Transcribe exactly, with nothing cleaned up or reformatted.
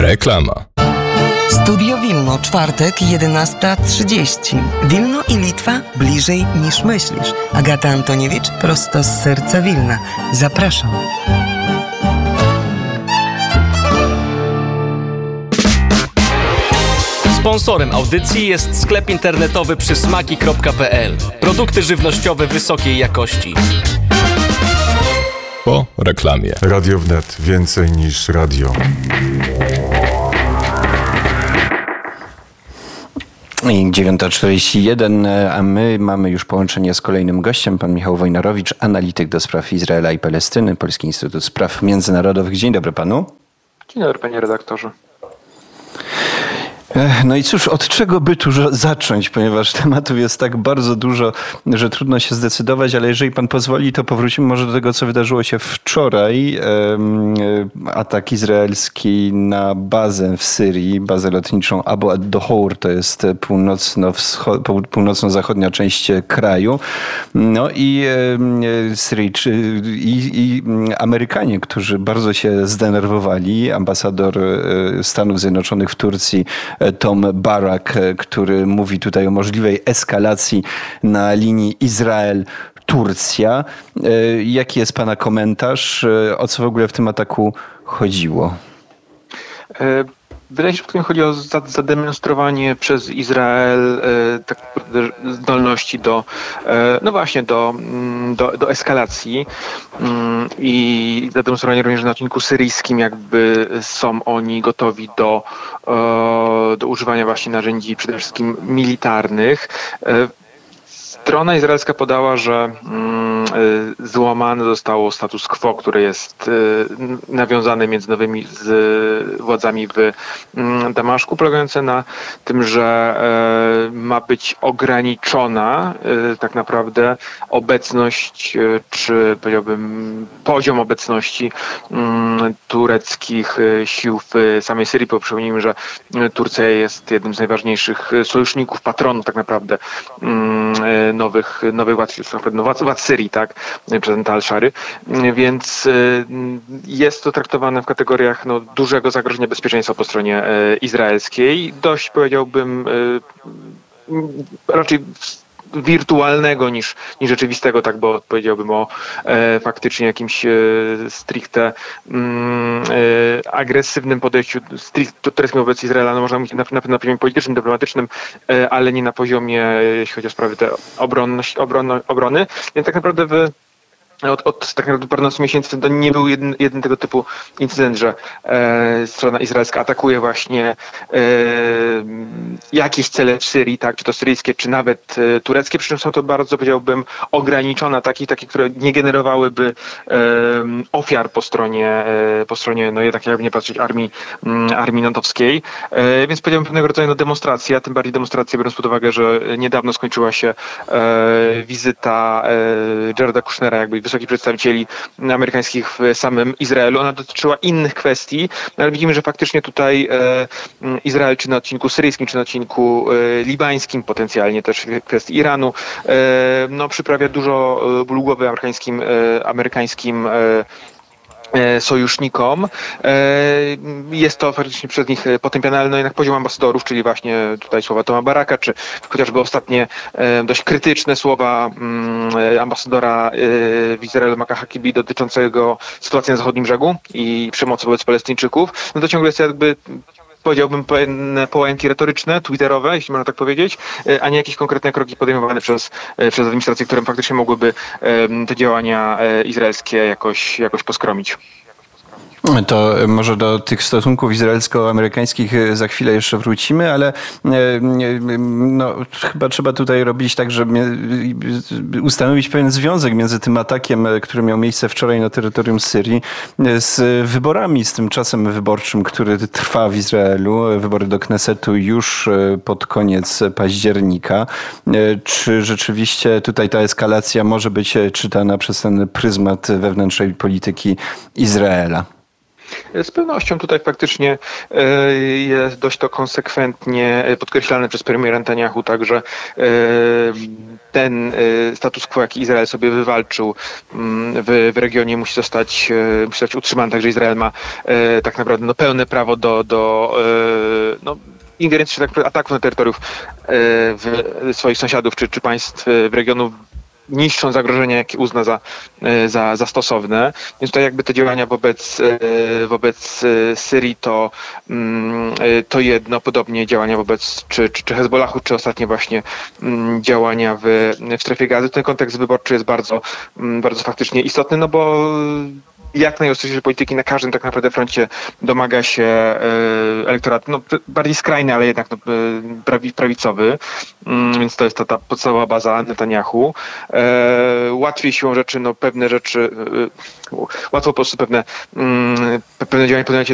Reklama. Studio Wilno, czwartek, jedenasta trzydzieści. Wilno i Litwa bliżej niż myślisz. Agata Antoniewicz, prosto z serca Wilna. Zapraszam. Sponsorem audycji jest sklep internetowy przysmaki kropka pe el. Produkty żywnościowe wysokiej jakości. Po reklamie. Radio Wnet. Więcej niż radio. dziewiąta czterdzieści jeden, a my mamy już połączenie z kolejnym gościem, pan Michał Wojnarowicz, analityk do spraw Izraela i Palestyny, Polski Instytut Spraw Międzynarodowych. Dzień dobry panu. Dzień dobry, panie redaktorze. No i cóż, od czego by tu zacząć, ponieważ tematów jest tak bardzo dużo, że trudno się zdecydować, ale jeżeli pan pozwoli, to powrócimy może do tego, co wydarzyło się wczoraj. Atak izraelski na bazę w Syrii, bazę lotniczą Abu ad-Duhur, to jest północno-zachodnia część kraju. No i Syryjczy, i, i Amerykanie, którzy bardzo się zdenerwowali. Ambasador Stanów Zjednoczonych w Turcji Tom Barak, który mówi tutaj o możliwej eskalacji na linii Izrael-Turcja. Jaki jest pana komentarz? O co w ogóle w tym ataku chodziło? Wydaje się, że tutaj chodzi o zademonstrowanie przez Izrael e, tak zdolności do, e, no właśnie, do, do, do eskalacji mm, i zademonstrowanie również na odcinku syryjskim, jakby są oni gotowi do, e, do używania właśnie narzędzi przede wszystkim militarnych. E, Strona izraelska podała, że mm, złamane zostało status quo, które jest y, nawiązane między nowymi z, władzami w y, Damaszku, polegające na tym, że y, ma być ograniczona y, tak naprawdę obecność, y, czy powiedziałbym poziom obecności y, tureckich y, sił w samej Syrii. Przypomnijmy, że Turcja jest jednym z najważniejszych sojuszników, patronów tak naprawdę y, nowych, nowych władz, władz, władz Syrii, tak, prezydenta Al-Szary, więc jest to traktowane w kategoriach no, dużego zagrożenia bezpieczeństwa po stronie e, izraelskiej. Dość, powiedziałbym, e, raczej wirtualnego niż, niż rzeczywistego, tak, bo powiedziałbym o e, faktycznie jakimś e, stricte mm, e, agresywnym podejściu stricte tureckim wobec Izraela. No można mówić na, na, na poziomie politycznym, dyplomatycznym, e, ale nie na poziomie, jeśli chodzi o sprawy te obronność, obronno, obrony. Więc tak naprawdę w Od, od tak naprawdę paręnastu miesięcy to nie był jeden, jeden tego typu incydent, że e, strona izraelska atakuje właśnie e, jakieś cele w Syrii, tak, czy to syryjskie, czy nawet e, tureckie, przy czym są to bardzo, powiedziałbym, ograniczone ataki, takie, które nie generowałyby e, ofiar po stronie, e, po stronie, no jednak jakby nie patrzeć, armii, m, armii natowskiej. E, więc powiedziałbym pewnego rodzaju no, demonstracja, tym bardziej demonstracja, biorąc pod uwagę, że niedawno skończyła się e, wizyta e, Jareda Kushnera, jakby wysokich przedstawicieli amerykańskich w samym Izraelu. Ona dotyczyła innych kwestii, ale widzimy, że faktycznie tutaj e, Izrael, czy na odcinku syryjskim, czy na odcinku e, libańskim, potencjalnie też w kwestii Iranu, e, no, przyprawia dużo ból głowy amerykańskim, e, amerykańskim e, sojusznikom. Jest to faktycznie przez nich potępiane, ale no jednak poziom ambasadorów, czyli właśnie tutaj słowa Toma Baraka, czy chociażby ostatnie dość krytyczne słowa ambasadora w Izraelu Maka Hakibi dotyczącego sytuacji na zachodnim brzegu i przemocy wobec Palestyńczyków, no to ciągle jest jakby, powiedziałbym, pewne połęki retoryczne, twitterowe, jeśli można tak powiedzieć, a nie jakieś konkretne kroki podejmowane przez, przez administrację, które faktycznie mogłyby te działania izraelskie jakoś, jakoś poskromić. To może do tych stosunków izraelsko-amerykańskich za chwilę jeszcze wrócimy, ale no, chyba trzeba tutaj robić tak, żeby ustanowić pewien związek między tym atakiem, który miał miejsce wczoraj na terytorium Syrii, z wyborami, z tym czasem wyborczym, który trwa w Izraelu. Wybory do Knesetu już pod koniec października. Czy rzeczywiście tutaj ta eskalacja może być czytana przez ten pryzmat wewnętrznej polityki Izraela? Z pewnością tutaj faktycznie jest dość to konsekwentnie podkreślane przez premiera Netanyahu, także ten status quo, jaki Izrael sobie wywalczył w, w regionie, musi zostać, musi zostać utrzymany, także Izrael ma tak naprawdę no, pełne prawo do, do no, ingerencji, tak ataków na terytoriów w swoich sąsiadów czy, czy państw w regionu, niszczą zagrożenia, jakie uzna za, za, za stosowne. Więc tutaj jakby te działania wobec, wobec Syrii to, to jedno, podobnie działania wobec czy, czy, czy Hezbollahu, czy ostatnie właśnie działania w, w strefie Gazy. Ten kontekst wyborczy jest bardzo, bardzo faktycznie istotny, no bo jak najostrzejszej polityki na każdym tak naprawdę froncie domaga się e, elektorat, no bardziej skrajny, ale jednak no, prawi, prawicowy, mm, więc to jest ta, ta podstawowa baza Netanyahu. E, łatwiej siłą rzeczy, no pewne rzeczy, e, łatwo po prostu pewne, mm, pewne działania podjąć